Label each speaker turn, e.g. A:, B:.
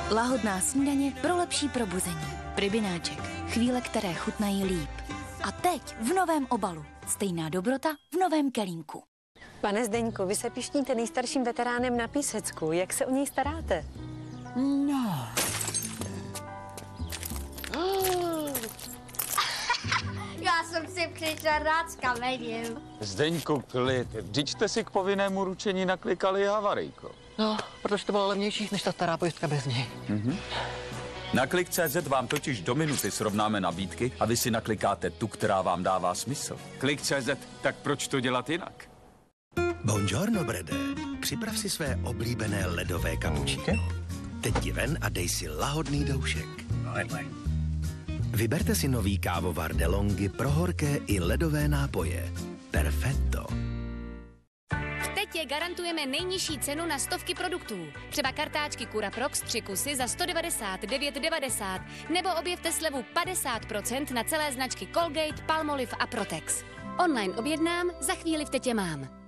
A: Lahodná snídaně pro lepší probuzení. Pribináček. Chvíle, které chutnají líp. A teď v novém obalu. Stejná dobrota v novém kelímku.
B: Pane Zdeňku, vy se pišníte nejstarším veteránem na Písecku. Jak se o něj staráte?
C: No.
D: Já jsem si přišel rád s kamením.
E: Zdeňku, klid. Vždyť jste si k povinnému ručení naklikali havarijko.
C: No, protože to bylo levnější než ta stará pojistka bez něj.
F: Na Klik.cz vám totiž do minuty srovnáme nabídky a vy si naklikáte tu, která vám dává smysl.
E: Klik.cz, tak proč to dělat jinak?
G: Buongiorno, Brede. Připrav si své oblíbené ledové kapučíno. Teď ti ven a dej si lahodný doušek. Vyberte si nový kávovar DeLonghi pro horké i ledové nápoje. Perfetto.
H: V Tetě garantujeme nejnižší cenu na stovky produktů. Třeba kartáčky Curaprox 3 kusy za 199,90 nebo objevte slevu 50% na celé značky Colgate, Palmolive a Protex. Online objednám, za chvíli v Tetě mám.